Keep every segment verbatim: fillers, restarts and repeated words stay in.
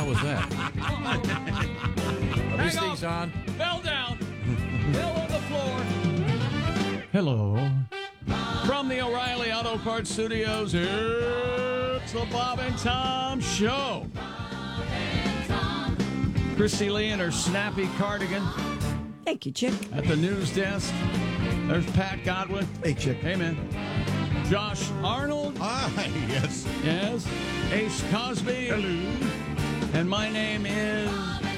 hell was that? Are these things on? Fell down. Fell on the floor. Hello. From the O'Reilly Auto Parts Studios, it's the Bob and Tom Show. Christy Lee in her snappy cardigan. Thank you, Chick. At the news desk, there's Pat Godwin. Hey, Chick. Hey, man. Josh Arnold. Hi, yes. Yes. Ace Cosby. Hello. And my name is...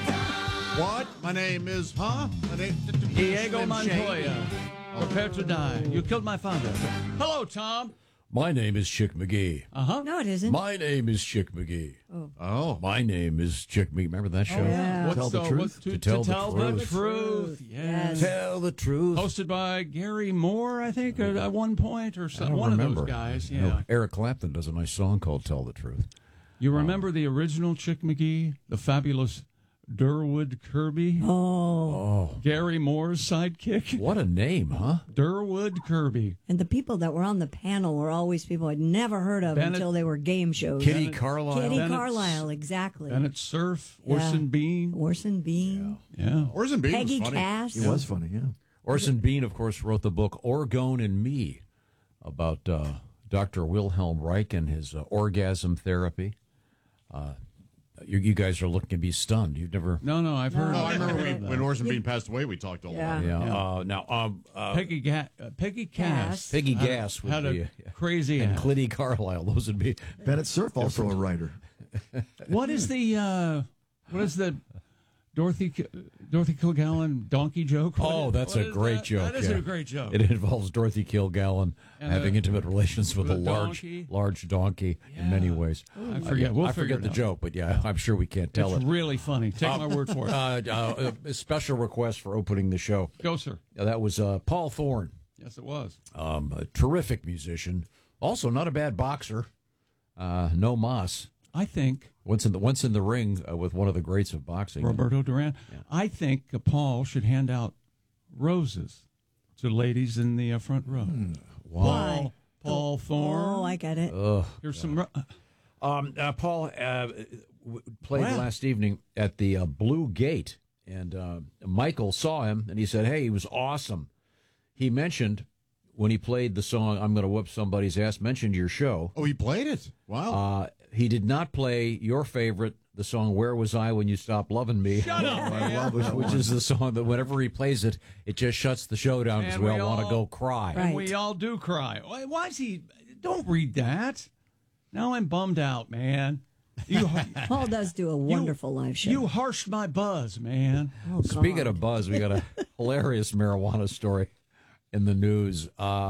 What? My name is, huh? My name, Diego Slim Montoya. Shady. Prepare to die. You killed my father. Hello, Tom. My name is Chick McGee. Uh-huh. No, it isn't. My name is Chick McGee. Oh. Oh. My name is Chick McGee. Remember that show? Oh, yeah. What's Tell the truth? what's to, To to tell tell, the the truth. truth. Yes. Tell the truth. Hosted by Gary Moore, I think, at at one point, or I some, don't one remember. of those guys. Yeah. No, Eric Clapton does a nice song called Tell the Truth. You remember the original Chick McGee, the fabulous Durwood Kirby, Oh, Oh, Gary Moore's sidekick? what a name, huh? Durwood Kirby. and the people that were on the panel were always people I'd never heard of Bennett- until they were game shows. Kitty Bennett- Carlisle. Kitty Bennett- Carlisle, exactly. Bennett Cerf, Yeah. Orson Bean. Orson Bean, Yeah. Orson Bean Peggy was funny. Cass. He was funny, yeah. Orson Bean, of course, wrote the book Orgone and Me about uh, Doctor Wilhelm Reich and his uh, orgasm therapy. Uh, you, you guys are looking to be stunned. You've never... No, no, I've heard. Oh, I I've remember heard when, when Orson Bean passed away, we talked all Yeah. about it. Yeah. Yeah. Uh, now, um, uh, Peggy, Ga- uh, Peggy Cass. Cass. Peggy had a- Gass would had be... a uh, crazy and ass. Kitty Carlisle. Those would be... Bennett Cerf, also a writer. What is the uh, what is the Dorothy Dorothy Kilgallen donkey joke? What Oh, is- that's what a is great that? joke. That is yeah. a great joke. It involves Dorothy Kilgallen And having a- intimate relations with, with a a large, donkey. large donkey in many ways. I forget. We'll I figure forget it the out. joke, but yeah, I'm sure we can't tell It's it. really funny. Take my word for it. Uh, uh, a special request for opening the show. Go, sir. Yeah, that was uh, Paul Thorne, Yes, it was. um, a terrific musician. Also, not a bad boxer. Uh, no mas. I think Once in the once in the ring uh, with one of the greats of boxing. Roberto Duran. I think uh, Paul should hand out roses to ladies in the uh, front row. Wow. Why? Paul Thorne. Oh, I get it. Ugh. Here's some. ro- Um, uh, Paul uh, w- played Wow. last evening at the uh, Blue Gate, and uh, Michael saw him, and he said, "Hey, he was awesome." He mentioned when he played the song "I'm Going to Whoop Somebody's Ass," mentioned your show. Oh, he played it? Wow. Uh, he did not play your favorite, the song "Where Was I When You Stopped Loving Me," Shut up, I man. love which, that which one. is the song that whenever he plays it, it just shuts the show down because And we, we all want to all- go cry. Right. And we all do cry. Why, why is he? Don't read that. Now I'm bummed out, man. You, Paul does do a wonderful live show. you harshed my buzz, man. oh, Speaking God. of buzz, we got a hilarious marijuana story in the news uh,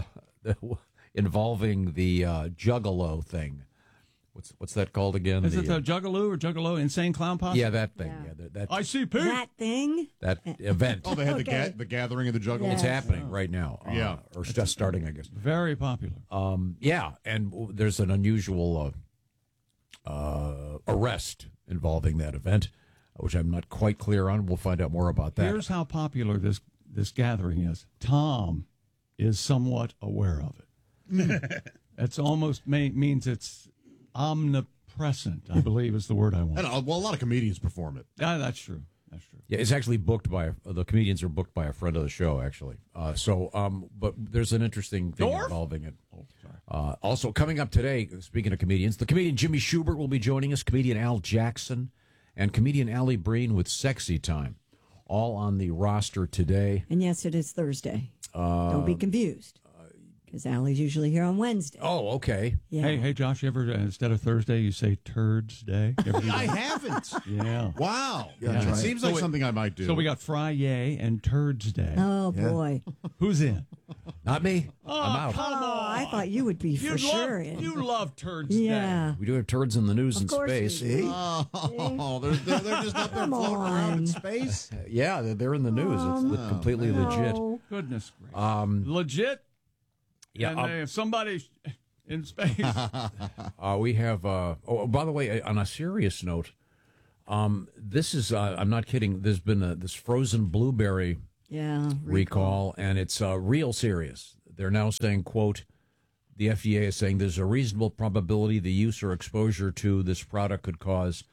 involving the uh, Juggalo thing. What's what's that called again? Is it the uh, Juggaloo or Juggalo Insane Clown Posse? yeah, that thing. Yeah. Yeah, that that, I see Pete. that thing. that event. oh, they had the, Okay. ga- the gathering of the Juggalo. It's Yeah. happening right now. uh, Yeah. or it's just starting, I guess. Very popular. Um, yeah, and w- there's an unusual uh, uh, arrest involving that event, which I'm not quite clear on. We'll find out more about that. Here's how popular this this gathering is. Tom is somewhat aware of it. It's almost may, means it's omnipresent, I believe is the word I want. And, uh, well, a lot of comedians perform it. Ah, that's true. That's true. Yeah, it's actually booked by the comedians are booked by a friend of the show, actually. Uh, so, um, but there's an interesting thing Dorf? involving it. Oh, sorry. Uh, also, coming up today, speaking of comedians, the comedian Jimmy Schubert will be joining us, comedian Al Jackson, and comedian Allie Breen with Sexy Time, all on the roster today. And yes, it is Thursday. Uh, Don't be confused. Because Allie's usually here on Wednesday. Oh, okay. Yeah. Hey, hey, Josh, you ever, uh, instead of Thursday, you say Turds Day? You ever do I that? haven't. Yeah. Wow. Yeah, try It it. seems So like we- something I might do. So we got Friday and Turds Day. Oh, Yeah. boy. Who's in? Not me. Oh, I'm out. come Oh, on. I thought you would be for you sure. love, in. you love Turds yeah. We do have turds in the news Of in course we space. do. See? Oh, they're, they're, they're just up there Come floating around in on. space. Uh, Yeah, they're, they're in the news. It's Um, li- completely legit. No. Day. Goodness gracious. Um, Legit? yeah, And uh, uh, if somebody's in space. Uh, we have. Uh, oh, by the way, on a serious note, um, this is. Uh, I'm not kidding. There's been a, this frozen blueberry Yeah. recall, and it's uh, real serious. They're now saying, "quote," the F D A is saying there's a reasonable probability the use or exposure to this product could cause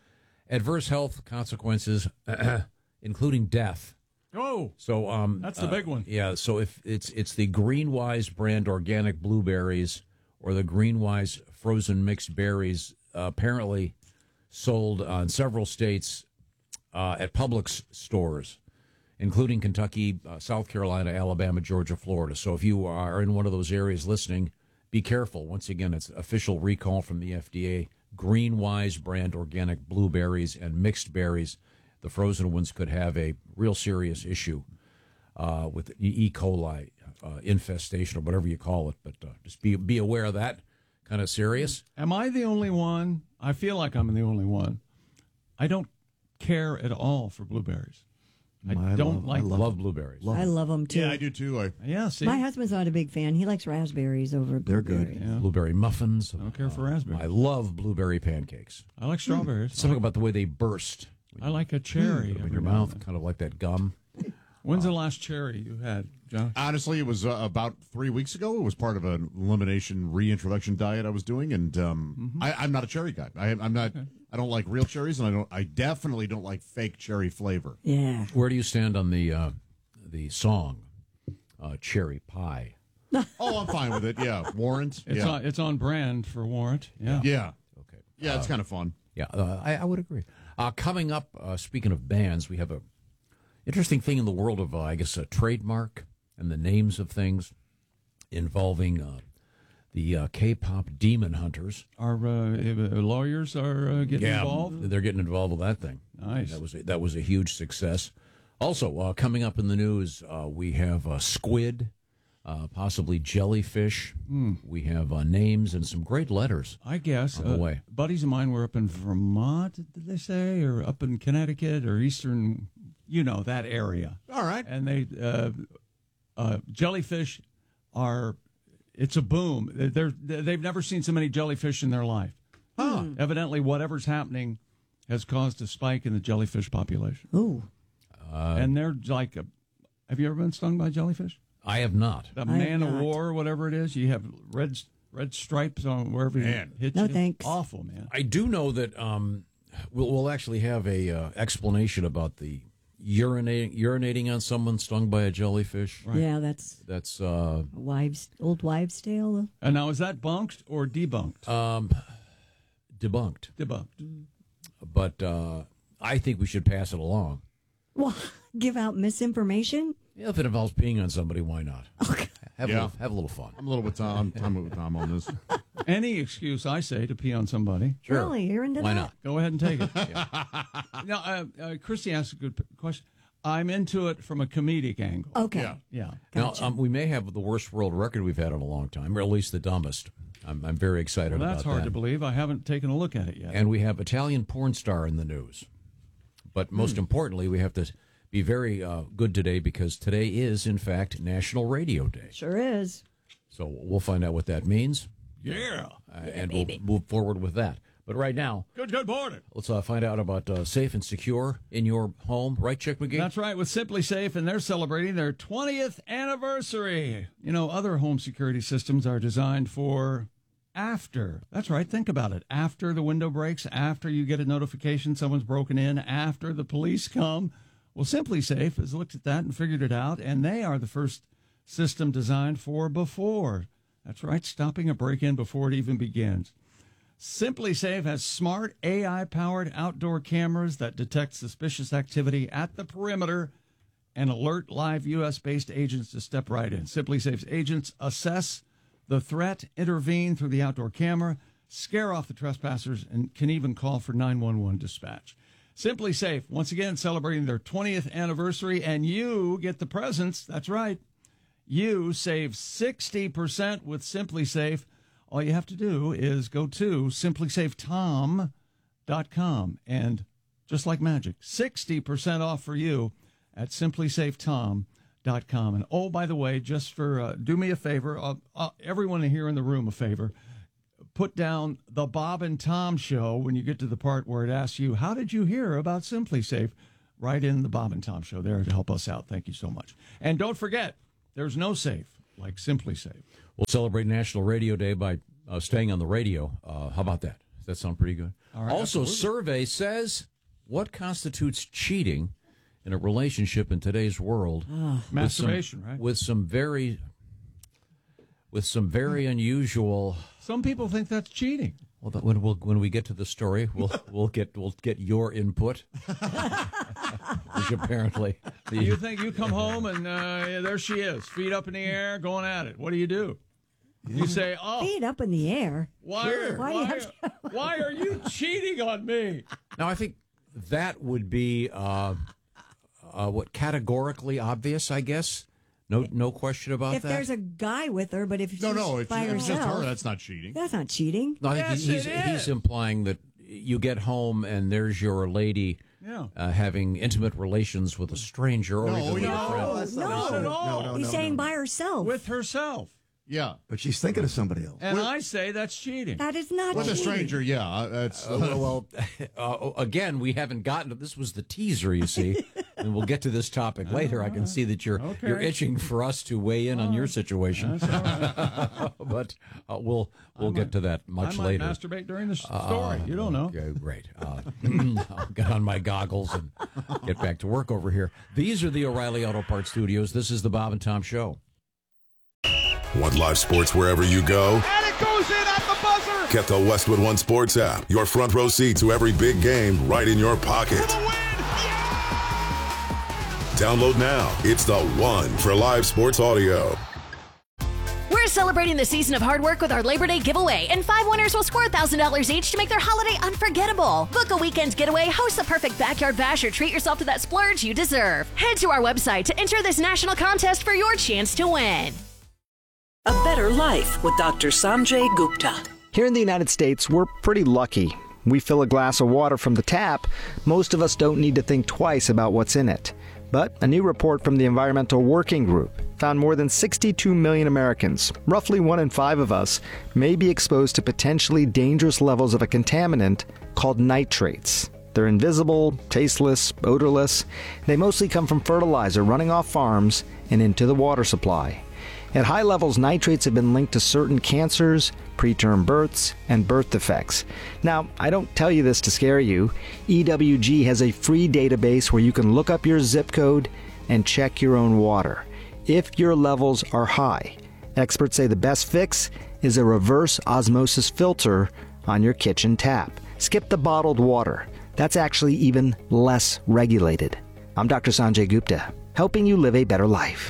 adverse health consequences, including death. Oh, So um, that's the uh, big one. Yeah. So if it's it's the Greenwise brand organic blueberries or the Greenwise frozen mixed berries, uh, apparently sold uh, in several states uh, at Publix stores, including Kentucky, uh, South Carolina, Alabama, Georgia, Florida. So if you are in one of those areas listening, be careful. Once again, it's official recall from the F D A. Greenwise brand organic blueberries and mixed berries. The frozen ones could have a real serious issue uh, with E. coli uh, infestation or whatever you call it. But uh, just be be aware of that. Kind of serious. Am I the only one? I feel like I'm the only one. I don't care at all for blueberries. I I don't love- like. I Love, love- blueberries. Love I love them too. Yeah, I do too. I, Yeah, see, My husband's not a big fan. He likes raspberries over They're good. blueberries. yeah. Blueberry muffins. I don't care for I raspberries. love blueberry pancakes. I like strawberries. Something about the way they burst I like a cherry in every your now mouth, and then. kind of like that gum. When's the last cherry you had, John? honestly, it was uh, about three weeks ago. It was part of an elimination reintroduction diet I was doing, and um, I, I'm not a cherry guy. I, I'm not. I don't like real cherries, and I don't. I definitely don't like fake cherry flavor. Yeah. Where do you stand on the uh, the song uh, "Cherry Pie"? Oh, I'm fine with it. Yeah, Warrant. It's yeah, on. It's on brand for Warrant. Yeah. yeah, Okay. yeah. It's kind of fun. Yeah, uh, I, I would agree. Uh, coming up, uh, speaking of bands, we have a interesting thing in the world of, uh, I guess, a trademark and the names of things involving uh, the uh, K-pop Demon Hunters. Our uh, uh, lawyers are uh, getting involved. They're getting involved with that thing. Nice. That was a, that was a huge success. Also, uh, coming up in the news, uh, we have uh, squid, uh, possibly jellyfish. Hmm. We have uh, names and some great letters. I guess. On the uh, way. Buddies of mine were up in Vermont, did they say, or up in Connecticut or Eastern, you know, that area. All right. And they uh, uh, jellyfish are. It's a boom. They're, they've never seen so many jellyfish in their life. Huh. Evidently, whatever's happening has caused a spike in the jellyfish population. Ooh. and they're like, a, have you ever been stung by jellyfish? I have not. The I man have of not. war, whatever it is, you have red red stripes on wherever Man. you hit No you. thanks. Awful, man. I do know that um, we'll, we'll actually have a uh, explanation about the urinating urinating on someone stung by a jellyfish. Yeah, that's That's uh, a wives, old wives' tale. And now, is that bunked or debunked? um, debunked, debunked. but uh, I think we should pass it along. Well, give out misinformation? Yeah, if it involves peeing on somebody, why not? Have, a Yeah. little, have a little fun. I'm a little with Tom. I'm, I'm with Tom on this. Any excuse, I say, to pee on somebody, Sure. Really? You're into Why that? not? go ahead and take it. Now, uh, uh, Christy asked a good p- question. I'm into it from a comedic angle. Okay. Yeah. Yeah. Gotcha. Now, um, we may have the worst world record we've had in a long time, or at least the dumbest. I'm, I'm very excited Well, about that's hard that. to believe. I haven't taken a look at it yet. And we have Italian porn star in the news. But most Hmm. importantly, we have to be very uh, good today because today is, in fact, National Radio Day. Sure is. So we'll find out what that means, yeah. uh, and we'll move forward with that. But right now, Good, good morning. let's uh, find out about uh, safe and secure in your home. Right, Chick McGee? That's right, with Simply Safe, and they're celebrating their twentieth anniversary. You know, other home security systems are designed for after. That's right, think about it. After the window breaks, after you get a notification someone's broken in, after the police come. Well, Simply Safe has looked at that and figured it out, and they are the first system designed for before. That's right, stopping a break-in before it even begins. Simply Safe has smart A I-powered outdoor cameras that detect suspicious activity at the perimeter and alert live U S-based agents to step right in. Simply Safe's agents assess the threat, intervene through the outdoor camera, scare off the trespassers, and can even call for nine one one dispatch. Simply Safe, once again, celebrating their twentieth anniversary, and you get the presents. That's right. You save sixty percent with Simply Safe. All you have to do is go to simply safe tom dot com, and just like magic, sixty percent off for you at simply safe tom dot com. And oh, by the way, just for uh, do me a favor, uh, uh, everyone here in the room a favor, put down the Bob and Tom Show when you get to the part where it asks you, how did you hear about Simply Safe? Right in the Bob and Tom Show there to help us out. Thank you so much. And don't forget, there's no safe like Simply Safe. We'll celebrate National Radio Day by uh, staying on the radio. Uh, how about that? Does that sound pretty good? All right, also, absolutely. survey says what constitutes cheating in a relationship in today's world? Masturbation, with some, right? With some very, with some very unusual. Some people think that's cheating. Well, that, when we'll, when we get to the story, we'll we'll get we'll get your input. Which apparently, the, You think you come home and uh, yeah, there she is, feet up in the air, going at it. What do you do? You say, "Oh, Feet up in the air. why, Sure. Why do you why, have to- why are you cheating on me?" now I think that would be uh, uh, what categorically obvious, I guess. No, no question about If that. there's a guy with her, but if she's No, no, if by it's just herself, her, that's not cheating. that's not cheating. No, I think Yes, he's, it he's is. implying that you get home and there's your lady Yeah. uh, having intimate relations with a stranger or No, even with no, a friend. that's not No. what he said. Not at all. No, no, He's no, saying no. by herself. With herself. Yeah. But she's thinking of somebody else. And I say that's cheating. that is not With a cheating. stranger, yeah. uh, That's Uh, well, uh, again, we haven't gotten to this. Was the teaser, you see, and we'll get to this topic later. I can see that you're Okay. you're itching for us to weigh in on your situation, That's all right. but uh, we'll we'll get to that much I might later. masturbate during the s- story. You don't know. Okay, great. Uh, I'll get on my goggles and get back to work over here. These are the O'Reilly Auto Parts Studios. This is the Bob and Tom Show. Want live sports wherever you go? And it goes in at the buzzer. Get the Westwood One Sports app. Your front row seat to every big game right in your pocket. For the win. Download now. It's the one for live sports audio. We're celebrating the season of hard work with our Labor Day giveaway, and five winners will score one thousand dollars each to make their holiday unforgettable. Book a weekend getaway, host the perfect backyard bash, or treat yourself to that splurge you deserve. Head to our website to enter this national contest for your chance to win. A Better Life with Doctor Sanjay Gupta. Here in the United States, we're pretty lucky. We fill a glass of water from the tap. Most of us don't need to think twice about what's in it. But a new report from the Environmental Working Group found more than sixty-two million Americans, roughly one in five of us, may be exposed to potentially dangerous levels of a contaminant called nitrates. They're invisible, tasteless, odorless. They mostly come from fertilizer running off farms and into the water supply. At high levels, nitrates have been linked to certain cancers, preterm births, and birth defects. Now, I don't tell you this to scare you. E W G has a free database where you can look up your zip code and check your own water. If your levels are high, experts say the best fix is a reverse osmosis filter on your kitchen tap. Skip the bottled water. That's actually even less regulated. I'm Doctor Sanjay Gupta, helping you live a better life.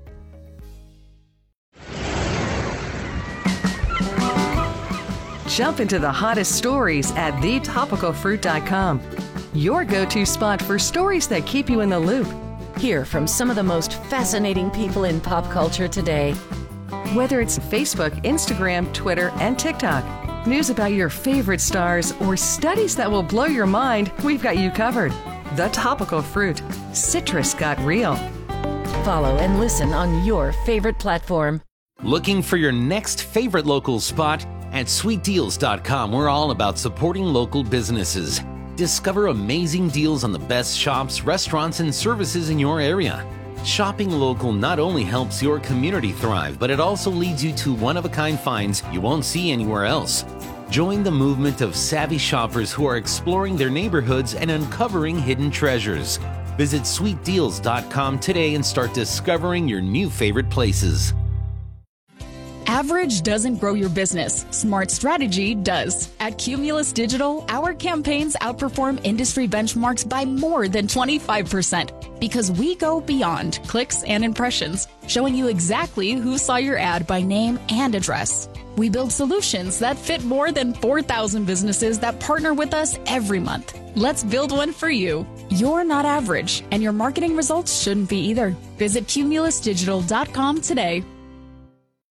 Jump into the hottest stories at the topical fruit dot com. Your go-to spot for stories that keep you in the loop. Hear from some of the most fascinating people in pop culture today. Whether it's Facebook, Instagram, Twitter, and TikTok, news about your favorite stars, or studies that will blow your mind, we've got you covered. The Topical Fruit. Citrus got real. Follow and listen on your favorite platform. Looking for your next favorite local spot? At sweet deals dot com, we're all about supporting local businesses. Discover amazing deals on the best shops, restaurants, and services in your area. Shopping local not only helps your community thrive, but it also leads you to one-of-a-kind finds you won't see anywhere else. Join the movement of savvy shoppers who are exploring their neighborhoods and uncovering hidden treasures. Visit sweet deals dot com today and start discovering your new favorite places. Average doesn't grow your business. Smart strategy does. At Cumulus Digital, our campaigns outperform industry benchmarks by more than twenty-five percent because we go beyond clicks and impressions, showing you exactly who saw your ad by name and address. We build solutions that fit more than four thousand businesses that partner with us every month. Let's build one for you. You're not average, and your marketing results shouldn't be either. Visit Cumulus Digital dot com today.